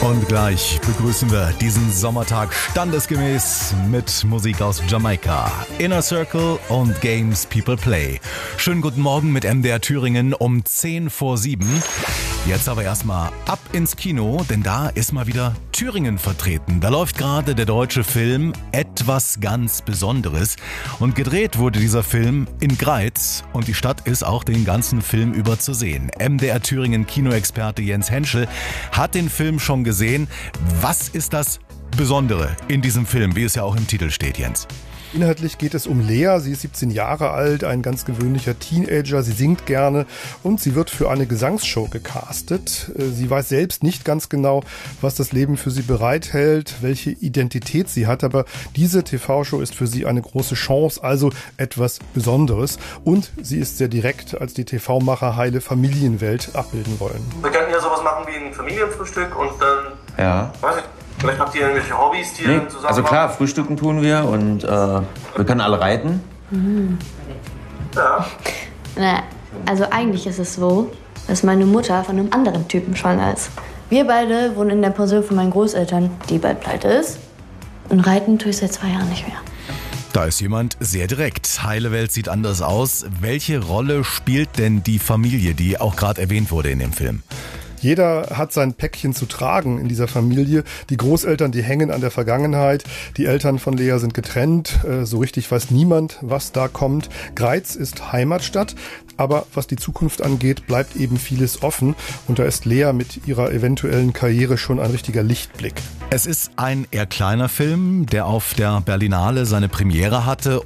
Und gleich begrüßen wir diesen Sommertag standesgemäß mit Musik aus Jamaika. Inner Circle und Games People Play. Schönen guten Morgen mit MDR Thüringen um 6:50. Jetzt aber erstmal ab ins Kino, denn da ist mal wieder Thüringen vertreten. Da läuft gerade der deutsche Film Etwas ganz Besonderes. Und gedreht wurde dieser Film in Greiz und die Stadt ist auch den ganzen Film über zu sehen. MDR Thüringen Kinoexperte Jens Henschel hat den Film schon gesehen. Was ist das Besondere in diesem Film, wie es ja auch im Titel steht, Jens? Inhaltlich geht es um Lea. Sie ist 17 Jahre alt, ein ganz gewöhnlicher Teenager. Sie singt gerne und sie wird für eine Gesangsshow gecastet. Sie weiß selbst nicht ganz genau, was das Leben für sie bereithält, welche Identität sie hat. Aber diese TV-Show ist für sie eine große Chance, also etwas Besonderes. Und sie ist sehr direkt, als die TV-Macher heile Familienwelt abbilden wollen. Wir könnten ja sowas machen wie ein Familienfrühstück und dann, ja. Weiß ich, vielleicht habt ihr irgendwelche Hobbys, die ihr zusammen also klar, macht? frühstücken tun wir und wir können alle reiten. Ja. Na, also eigentlich ist es so, dass meine Mutter von einem anderen Typen schwanger ist. Wir beide wohnen in der Pension von meinen Großeltern, die bald pleite ist. Und reiten tue ich seit 2 Jahren nicht mehr. Da ist jemand sehr direkt. Heile Welt sieht anders aus. Welche Rolle spielt denn die Familie, die auch gerade erwähnt wurde in dem Film? Jeder hat sein Päckchen zu tragen in dieser Familie. Die Großeltern, die hängen an der Vergangenheit. Die Eltern von Lea sind getrennt. So richtig weiß niemand, was da kommt. Greiz ist Heimatstadt. Aber was die Zukunft angeht, bleibt eben vieles offen. Und da ist Lea mit ihrer eventuellen Karriere schon ein richtiger Lichtblick. Es ist ein eher kleiner Film, der auf der Berlinale seine Premiere hatte